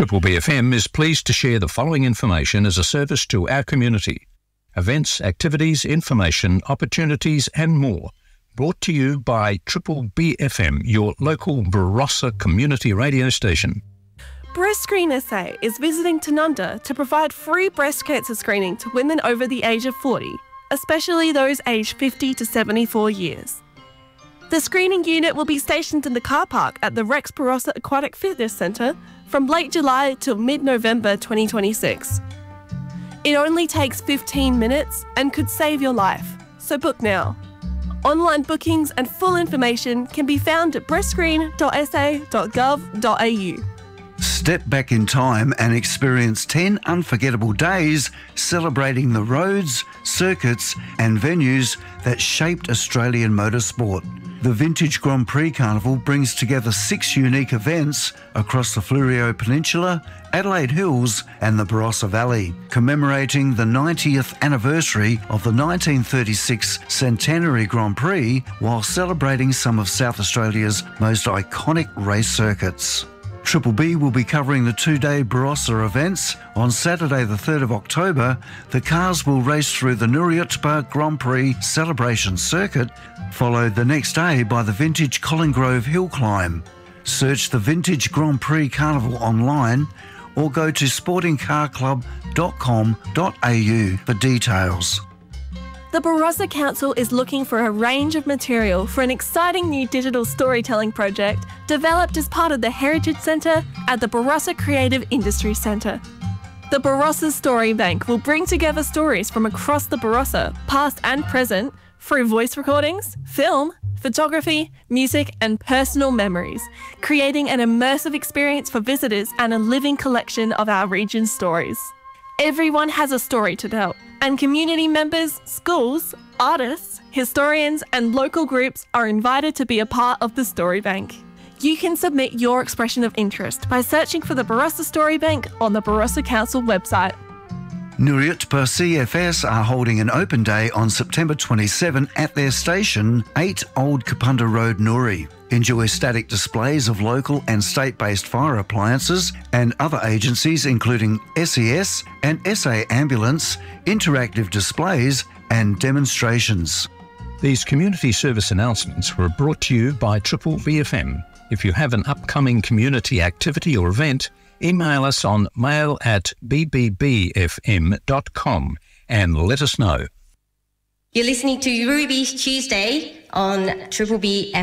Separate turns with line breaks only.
Triple B FM is pleased to share the following information as a service to our community. Events, activities, information, opportunities and more. Brought to you by Triple B FM, your local Barossa community radio station.
Breast Screen SA is visiting Tanunda to provide free breast cancer screening to women over the age of 40, especially those aged 50 to 74 years. The screening unit will be stationed in the car park at the Rex Barossa Aquatic Fitness Centre from late July till mid-November 2026. It only takes 15 minutes and could save your life, so book now. Online bookings and full information can be found at breastscreen.sa.gov.au.
Step back in time and experience 10 unforgettable days celebrating the roads, circuits and venues that shaped Australian motorsport. The Vintage Grand Prix Carnival brings together 6 unique events across the Fleurieu Peninsula, Adelaide Hills and the Barossa Valley, commemorating the 90th anniversary of the 1936 Centenary Grand Prix while celebrating some of South Australia's most iconic race circuits. Triple B will be covering the 2-day Barossa events. On Saturday the 3rd of October, the cars will race through the Nuriutpa Grand Prix celebration circuit, followed the next day by the Vintage Collinggrove Hill Climb. Search the Vintage Grand Prix Carnival online or go to sportingcarclub.com.au for details.
The Barossa Council is looking for a range of material for an exciting new digital storytelling project developed as part of the Heritage Centre at the Barossa Creative Industry Centre. The Barossa Story Bank will bring together stories from across the Barossa, past and present, through voice recordings, film, photography, music and personal memories, creating an immersive experience for visitors and a living collection of our region's stories. Everyone has a story to tell, and community members, schools, artists, historians and local groups are invited to be a part of the Story Bank. You can submit your expression of interest by searching for the Barossa Story Bank on the Barossa Council website.
Nuriutpa CFS are holding an open day on September 27 at their station, 8 Old Kapunda Road, Nuri. Enjoy static displays of local and state-based fire appliances and other agencies including SES and SA Ambulance, interactive displays and demonstrations.
These community service announcements were brought to you by Triple B FM. If you have an upcoming community activity or event, email us on mail@bbbfm.com and let us know.
You're listening to Ruby's Tuesday on Triple B FM.